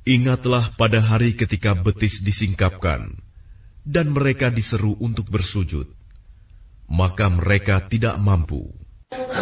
Ingatlah pada hari ketika betis disingkapkan, dan mereka diseru untuk bersujud, maka mereka tidak mampu.